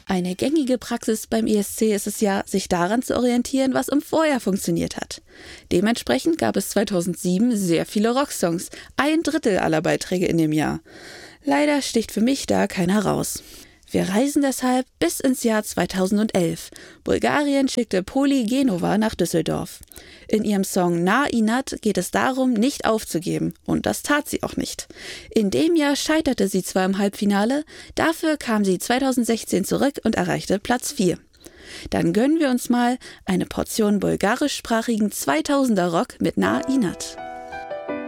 Eine gängige Praxis beim ESC ist es ja, sich daran zu orientieren, was im Vorjahr funktioniert hat. Dementsprechend gab es 2007 sehr viele Rocksongs, 1/3 aller Beiträge in dem Jahr. Leider sticht für mich da keiner raus. Wir reisen deshalb bis ins Jahr 2011. Bulgarien schickte Poli Genova nach Düsseldorf. In ihrem Song Na Inat geht es darum, nicht aufzugeben. Und das tat sie auch nicht. In dem Jahr scheiterte sie zwar im Halbfinale, dafür kam sie 2016 zurück und erreichte Platz 4. Dann gönnen wir uns mal eine Portion bulgarischsprachigen 2000er Rock mit Na Inat.